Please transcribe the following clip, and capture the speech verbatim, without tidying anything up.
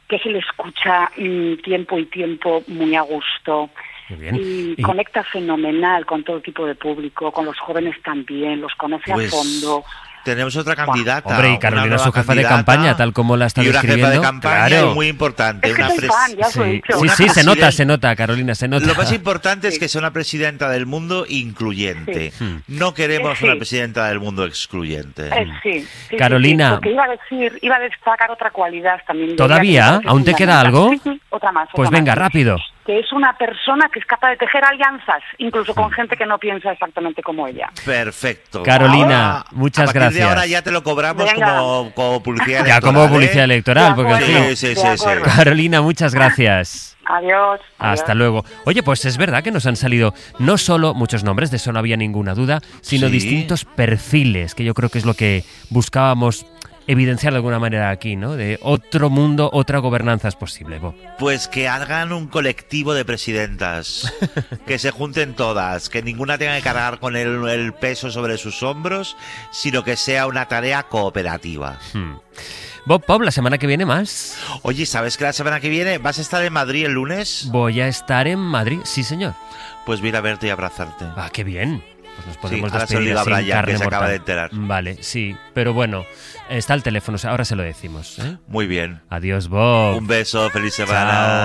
que se le escucha mmm, tiempo y tiempo muy a gusto. Muy bien. Y, y conecta fenomenal con todo tipo de público, con los jóvenes también, los conoce pues... a fondo. Tenemos otra candidata. Hombre, y Carolina, su jefa de campaña, tal como la está y una describiendo. jefa de campaña claro. muy importante. Es que una soy pres... fan, ya os lo he Sí, dicho. sí, sí, se nota, se nota, Carolina, se nota. Lo más importante Sí. es que sea una presidenta del mundo incluyente. Sí. No queremos Sí. una presidenta del mundo excluyente. Eh, sí, sí, Carolina. sí, sí, porque iba a decir, iba a destacar otra cualidad también. de ¿Todavía? ella, que me parece ¿Aún te queda fundamental. algo? Sí, sí, otra más. Pues otra venga, más. rápido. Que es una persona que es capaz de tejer alianzas, incluso con gente que no piensa exactamente como ella. Perfecto. Carolina, Ahora, muchas a partir gracias. de ahora ya te lo cobramos Venga. como, como publicidad Ya electoral. como publicidad ¿eh? electoral, porque en De fin. acuerdo. Sí, sí, De sí, sí. acuerdo. Carolina, muchas gracias. Adiós. Hasta adiós. luego. Oye, pues es verdad que nos han salido no solo muchos nombres, de eso no había ninguna duda, sino Sí. distintos perfiles, que yo creo que es lo que buscábamos evidenciar de alguna manera aquí, ¿no? De otro mundo, otra gobernanza es posible. Bo. Pues que hagan un colectivo de presidentas, que se junten todas, que ninguna tenga que cargar con el, el peso sobre sus hombros, sino que sea una tarea cooperativa. Hmm. Bob Pop, la semana que viene más. Oye, ¿sabes que la semana que viene vas a estar en Madrid el lunes? Voy a estar en Madrid, sí señor. Pues voy a ir a verte y abrazarte. Ah, qué bien. Pues nos podemos Sí, ahora se lo despedir digo a así en Brian, carne que se acaba mortal. de enterar. Vale, sí, pero bueno, está el teléfono, ahora se lo decimos. ¿eh? Muy bien. Adiós, Bob. Un beso, feliz semana. Chao.